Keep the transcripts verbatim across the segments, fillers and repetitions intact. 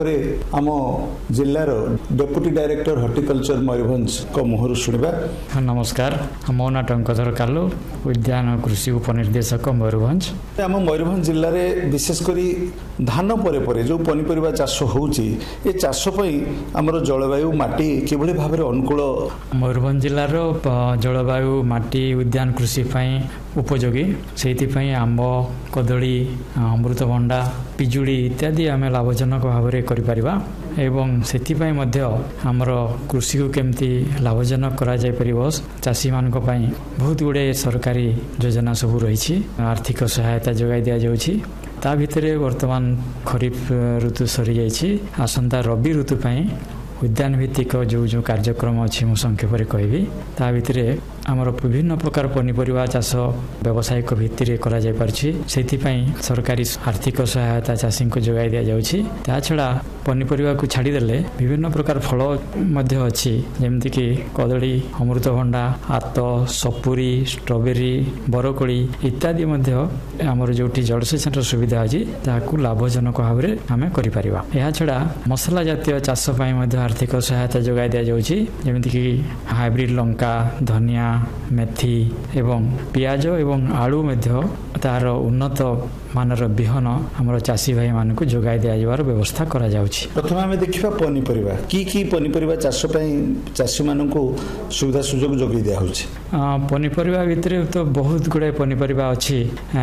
आम जिल्लार deputy director horticulture Mayurbhanj को मुहर शुणा। नमस्कार, मो ना टंकधर कालु, उद्यान कृषि उपनिर्देशक मयूरभंज। आम मयूरभंज जिले में विशेषकर धान परे परे जो पनीपरिया चाष होउची ए चाष पई हमर जलवायु माटी किभली भाबरे अनुकूल। मयूरभंज जिलार जलवायु माटी उद्यान कृषि पई उपयोगी, से आंब कदली अमृतभंडा पिजुड़ी इत्यादि आम लाभजनक भाव में करिपरिबा एवं सेथिपाई मध्य हमर कृषि को केमती लाभजनक करा जाय परिबो। चाषी मानक पई बहुत गुडे सरकारी योजना सब रही, आर्थिक सहायता जोगाई दिया जाउछि। ता भितरे वर्तमान खरीफ ऋतु सरी जाइछि, आसंता रबी ऋतु पई उद्यान भित्तिक जो जो कार्यक्रम अच्छी मु संक्षेप कहबी। ता भितरे आमर विभिन्न प्रकार पनीपरिया चाष व्यावसायिक भित्ति रे करा जाय पारछि, सेथिपाई सरकारी आर्थिक सहायता चाषी को जोगाई दिया जाउछि। ता छडा पनीपरिया को छाड़ी देले विभिन्न प्रकार फल मध्य अछि, जेमति कि कदली अमृतभंडा आत सपुरी स्ट्रॉबेरी बरकोली इत्यादि मध्य आमर जोटी जलसेचन सुविधा अछि ताकू लाभजनक भाव में आम करि परिबा। एहा छडा मसला जातीय चाष पई मध्य आर्थिक सहायता जोगाई दिया जाउछि, जेमति कि हाइब्रिड लंका धनिया मेथी एवं पियाज एवं आलू मध्य तार उन्नत मानर बिहन हमर चाषी भाई मान को जोगाई दिया जाबार व्यवस्था करा जाउछि। प्रथम आमे देखिबा पनीपरिया की की पनीपरिया चाष पई चाषी मान को सुविधा सुयोग जोगाई दिया होछि। पनीपरिया भितरे तो बहुत गुडे पनीपरिया अछि,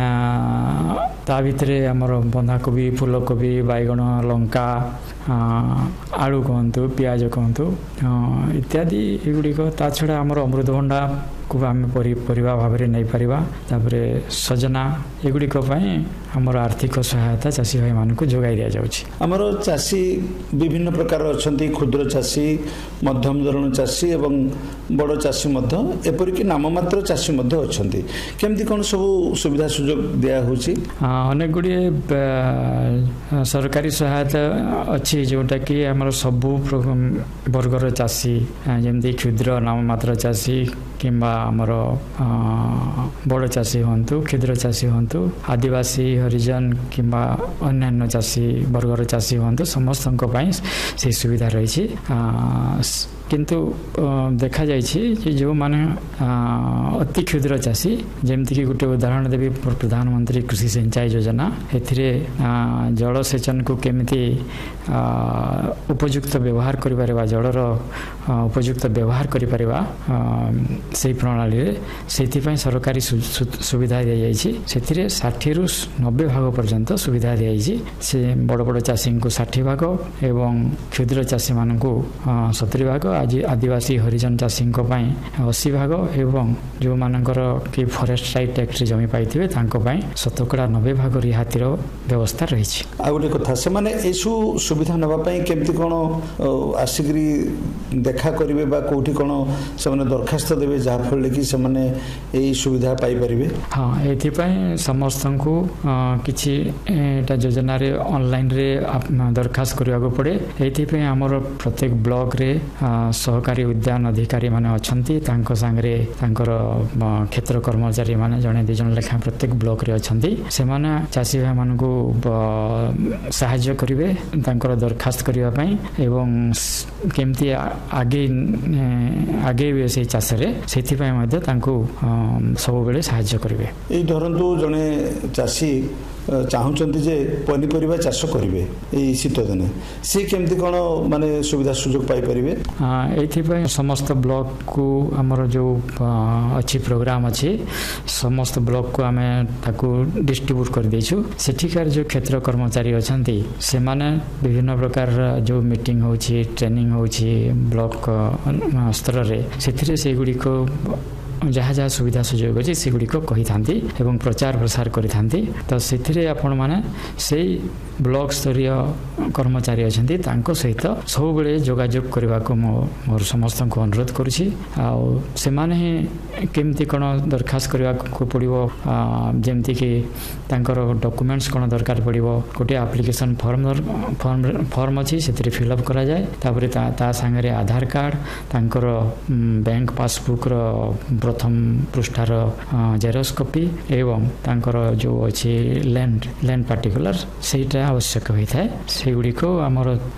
ता भितरे हमर बंधाकोबी फूलकोबी बैगण लंका आलू कहतु पियाज कहतु इत्यादि एगुड़िक। ता छड़ा आमर अमृतभंडा को आम परिवा भाव में नहीं पारिबा। तापरे सजना एगुड़िक आमर आर्थिक सहायता चाषी भाई मान को जोगाई दिया जाउछि। आमर चाषी विभिन्न प्रकार अछंती, क्षुद्र चाषी मध्यम धरण चाषी एवं बड़ चाषी मध्य एपरिक नाममात्र चाषी मध्य अछंती। केमती कोन सब सुविधा सुयोग दिया होछि। अनेक गुडी सरकारी सहायता अच्छी जोटा कि आमर सबु वर्गर चाषी जेमती क्षुद्र नाममात्र चाषी किंबा आमर बड़ चाषी हंतु क्षुद्र चाषी हंतु आदिवासी हरिजन किंबा अन्यान्य चाषी वर्गर चाषी हंतु समस्त से सुविधा रही। किंतु देखा जाइए जो माने अति क्षुद्र चाषी जेमती कि गोटे उदाहरण देवी प्रधानमंत्री कृषि सिंचाई योजना एथिरे जलसेचन को केमिति उपयुक्त व्यवहार करिपारिबा जलर उपयुक्त व्यवहार करिपारिबा से प्रणाली से सरकारी सुविधा दी जाइए। से षाठी रु नब्बे भाग पर्यंत सुविधा दी जाइए। से बड़ बड़ चाषी को षाठी भाग एवं क्षुद्र चाषी मान को सतुरी भाग, आज आदिवासी हरिजन चाषी अशी भाग एवं जो मानकर कि फॉरेस्ट राइट एक्ट जमी पाई शतकड़ा नब्बे भाग रिहातिर व्यवस्था रही। आ गोटे कथा से माने एसु सुविधा नबा पई केमती कोन आसिकरी देखा करिवे बा कोठी कोन से माने दरखास्त देबे जहा फल कि से माने एई सुविधा पाई परिबे। हां, एथि पई समस्त को किछि एटा योजना रे ऑनलाइन रे दरखास्त करिया को पड़े। एथि पई हमर प्रत्येक ब्लॉक रे सहकारी उद्यान अधिकारी माने अछंती, तांको संगरे तांकर क्षेत्र कर्मचारी माने जने दि जन लेखा प्रत्येक ब्लॉक रे अछंती। से माने चाषी भाई मान को सहायता करिवे तांकर दरखास्त करिया पई एवं केमती आगे आगे से चाष रे सेथि पई मध्ये तांको सब बेले सहायता करिवे। ए धरंतु जने चाषी चाहूचंती जे पनीपरिया चाष करिवे ए शीत दिने से केमती कोन माने सुविधा सुयोग पाई परिवे। एथि समस्त ब्लॉक को हमर जो अच्छी प्रोग्राम अच्छी समस्त ब्लॉक को आमे ताकू डिस्ट्रीब्यूट कर देछु। सेठिकार जो क्षेत्र कर्मचारी अछंती से माने विभिन्न प्रकार जो मीटिंग होछि ट्रेनिंग होछि ब्लॉक स्तर रे सेथिरे से गुडी को जहाँ जहाँ सुविधा सुयोग अच्छी से गुड़िक कही था एवं प्रचार प्रसार करी थांती। तो से आपण मैंने से ब्लॉक स्तरीय कर्मचारी अच्छा सहित सब बेले जोगाजोग करने को मोर समस्त को अनुरोध करुँची। केमती कौन दरखास्त करने को पड़ो जमती कि डॉक्यूमेंट्स कौन दरकार पड़ो गोटे एप्लिकेशन फॉर्म फॉर्म फॉर्म अच्छी से फिलअप करा जाए। तापर ता सांगे आधार कार्ड तांकर बैंक पासबुक ପ୍ରଥମ ପୃଷ୍ଠାର ଜେରକ୍ସ କପି ଏବଂ ତାଙ୍କର ଯେଉଁ ଅଛି ଲ୍ୟାଣ୍ଡ ଲ୍ୟାଣ୍ଡ ପାର୍ଟିକୁଲାର ସେଇଟା ଆବଶ୍ୟକ ହୋଇଥାଏ। ସେଗୁଡ଼ିକୁ ଆମର